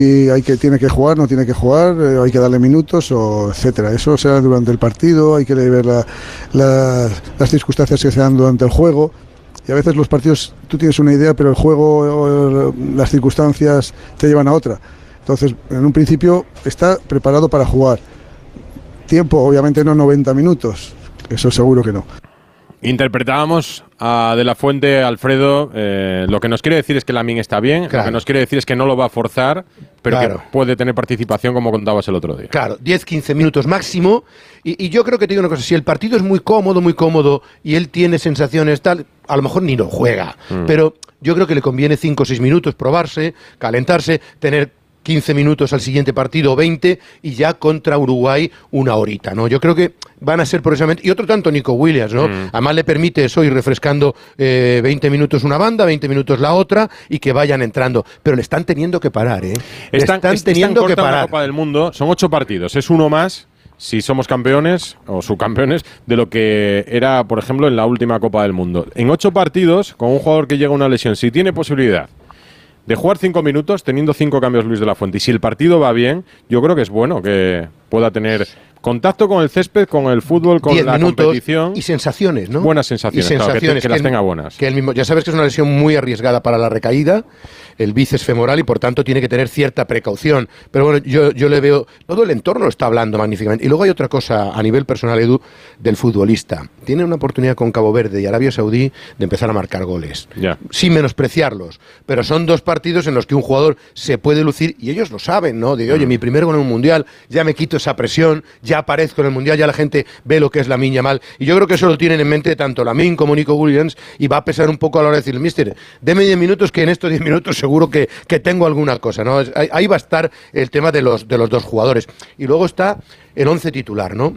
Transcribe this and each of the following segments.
tiene que jugar, no tiene que jugar, hay que darle minutos, o etcétera. Eso será durante el partido, hay que ver las circunstancias que se dan durante el juego. Y a veces los partidos, tú tienes una idea, pero el juego, las circunstancias te llevan a otra. Entonces, en un principio, está preparado para jugar. Tiempo, obviamente no 90 minutos, eso seguro que no. Interpretábamos a De la Fuente, Alfredo, lo que nos quiere decir es que Lamine está bien, claro. Lo que nos quiere decir es que no lo va a forzar, pero claro, que puede tener participación, como contabas el otro día. Claro, 10-15 minutos máximo, y yo creo que te digo una cosa, si el partido es muy cómodo, y él tiene sensaciones tal, a lo mejor ni lo juega, pero yo creo que le conviene 5 o 6 minutos, probarse, calentarse, tener 15 minutos al siguiente partido, 20, y ya contra Uruguay una horita, ¿no? Yo creo que van a ser progresivamente, y otro tanto Nico Williams, ¿no? Además le permite eso, ir refrescando 20 minutos una banda, 20 minutos la otra, y que vayan entrando, pero le están teniendo que parar, ¿eh? Están teniendo que parar. La Copa del Mundo, son 8 partidos, es uno más, si somos campeones o subcampeones, de lo que era, por ejemplo, en la última Copa del Mundo. En 8 partidos, con un jugador que llega a una lesión, si tiene posibilidad de jugar 5 minutos, teniendo 5 cambios Luis de la Fuente, y si el partido va bien, yo creo que es bueno que pueda tener contacto con el césped, con el fútbol, con la competición. Y sensaciones, ¿no? Buenas sensaciones, claro, que las tenga buenas. Que él mismo, ya sabes que es una lesión muy arriesgada para la recaída, el bíceps femoral, y por tanto tiene que tener cierta precaución. Pero bueno, yo le veo, todo el entorno está hablando magníficamente. Y luego hay otra cosa a nivel personal, Edu, del futbolista. Tiene una oportunidad con Cabo Verde y Arabia Saudí de empezar a marcar goles. Ya. Sin menospreciarlos. Pero son 2 partidos en los que un jugador se puede lucir, y ellos lo saben, ¿no? De, oye, mi primer gol en un mundial, ya me quito esa presión, ya aparezco en el mundial, ya la gente ve lo que es Lamine Yamal, y yo creo que eso lo tienen en mente tanto Lamine como Nico Williams, y va a pesar un poco a la hora de decir, mister, deme 10 minutos, que en estos 10 minutos seguro que tengo alguna cosa, ¿no? Ahí va a estar el tema de los 2 jugadores. Y luego está el 11 titular, ¿no?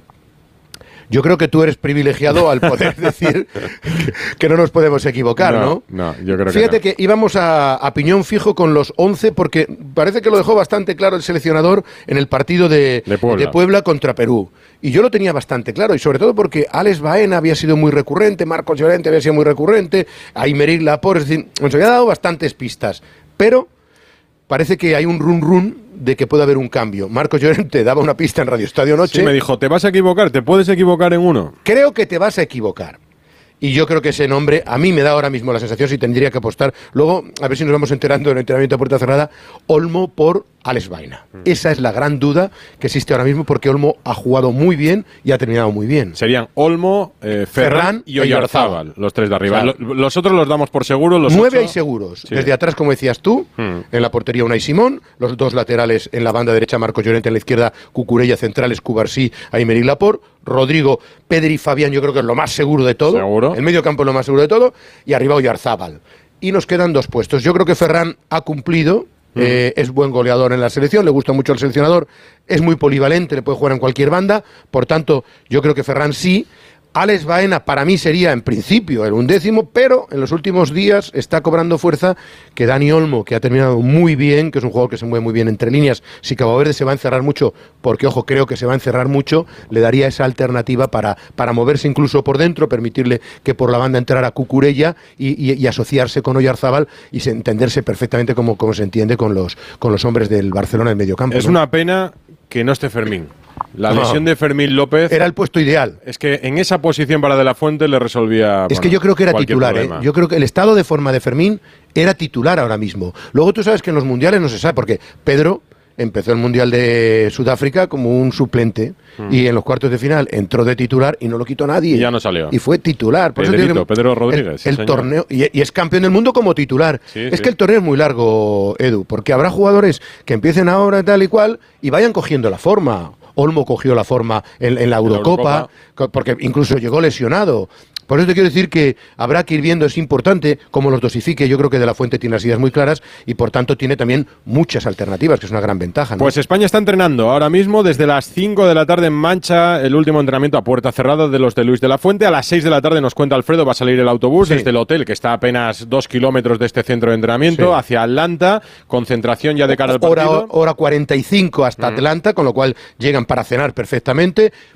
Yo creo que tú eres privilegiado al poder decir que no nos podemos equivocar, ¿no? No, yo creo que Fíjate no. que íbamos a piñón fijo con los 11, porque parece que lo dejó bastante claro el seleccionador en el partido de Puebla contra Perú. Y yo lo tenía bastante claro, y sobre todo porque Alex Baena había sido muy recurrente, Marcos Llorente había sido muy recurrente, Aymeric Laporte, es decir, nos había dado bastantes pistas. Pero parece que hay un run de que puede haber un cambio. Marcos Llorente daba una pista en Radio Estadio Noche. Sí, me dijo, te vas a equivocar, te puedes equivocar en uno. Creo que te vas a equivocar. Y yo creo que ese nombre, a mí me da ahora mismo la sensación, si tendría que apostar, luego, a ver si nos vamos enterando en el entrenamiento a puerta cerrada, Olmo por Alex Baena. Esa es la gran duda que existe ahora mismo, porque Olmo ha jugado muy bien y ha terminado muy bien. Serían Olmo, Ferran y Oyarzábal, los 3 de arriba. Claro. Los otros los damos por seguros. Los 9 8... hay seguros. Sí. Desde atrás, como decías tú, en la portería Unai Simón, los 2 laterales en la banda derecha, Marcos Llorente, en la izquierda, Cucurella, centrales, Cubarsí, Aymeric Laporte, Rodrigo, Pedri y Fabián, yo creo que es lo más seguro de todo. ¿Seguro? El medio campo es lo más seguro de todo, y arriba Oyarzábal. Y nos quedan 2 puestos. Yo creo que Ferran ha cumplido. Es buen goleador en la selección, le gusta mucho al seleccionador, es muy polivalente, le puede jugar en cualquier banda, por tanto, yo creo que Ferran sí. Alex Baena para mí sería en principio el 11º, pero en los últimos días está cobrando fuerza que Dani Olmo, que ha terminado muy bien, que es un jugador que se mueve muy bien entre líneas, si Cabo Verde se va a encerrar mucho, porque ojo, creo que se va a encerrar mucho, le daría esa alternativa para moverse incluso por dentro, permitirle que por la banda entrara Cucurella y asociarse con Oyarzábal y entenderse perfectamente como se entiende con los hombres del Barcelona en medio campo. Es una pena que no esté Fermín. La lesión de Fermín López era el puesto ideal. Es que en esa posición para De la Fuente le resolvía. Es que yo creo que era titular, ¿eh? Yo creo que el estado de forma de Fermín era titular ahora mismo. Luego tú sabes que en los mundiales no se sabe, porque Pedro empezó el Mundial de Sudáfrica como un suplente y en los cuartos de final entró de titular y no lo quitó nadie. Y ya no salió. Y fue titular. Por Pedrito, eso digo que Pedro Rodríguez. El torneo, y es campeón del mundo como titular. Sí, es que el torneo es muy largo, Edu, porque habrá jugadores que empiecen ahora tal y cual y vayan cogiendo la forma. Olmo cogió la forma en la Eurocopa, porque incluso llegó lesionado. Por eso te quiero decir que habrá que ir viendo, es importante cómo los dosifique. Yo creo que De la Fuente tiene las ideas muy claras y por tanto tiene también muchas alternativas, que es una gran ventaja, ¿no? Pues España está entrenando ahora mismo desde las 5 de la tarde en Mancha, el último entrenamiento a puerta cerrada de los de Luis de la Fuente. A las 6 de la tarde nos cuenta Alfredo, va a salir el autobús desde el hotel, que está a apenas 2 kilómetros de este centro de entrenamiento, hacia Atlanta, concentración ya de cara al partido. Hora 45 hasta Atlanta, con lo cual llegan para cenar perfectamente.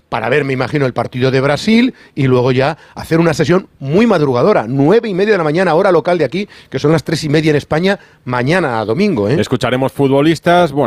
para ver, me imagino, el partido de Brasil y luego ya hacer una sesión muy madrugadora, 9:30 de la mañana, hora local de aquí, que son las 3:30 en España, mañana a domingo. Escucharemos futbolistas, bueno.